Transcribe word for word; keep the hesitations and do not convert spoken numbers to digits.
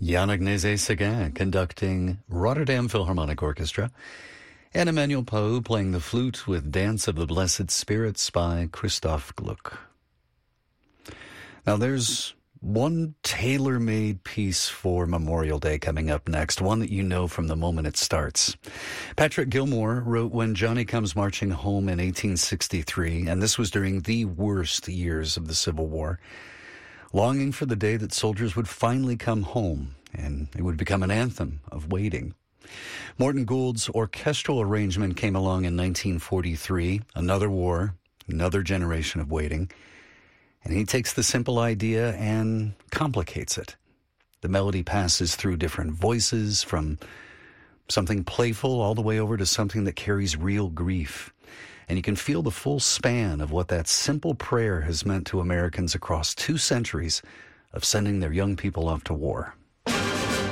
Yannick Nézet-Séguin conducting Rotterdam Philharmonic Orchestra, and Emmanuel Pau playing the flute with Dance of the Blessed Spirits by Christoph Gluck. Now there's one tailor-made piece for Memorial Day coming up next, one that you know from the moment it starts. Patrick Gilmore wrote When Johnny Comes Marching Home in eighteen sixty-three, and this was during the worst years of the Civil War, longing for the day that soldiers would finally come home, and it would become an anthem of waiting. Morton Gould's orchestral arrangement came along in nineteen forty-three, another war, another generation of waiting. And he takes the simple idea and complicates it. The melody passes through different voices, from something playful all the way over to something that carries real grief. And you can feel the full span of what that simple prayer has meant to Americans across two centuries of sending their young people off to war.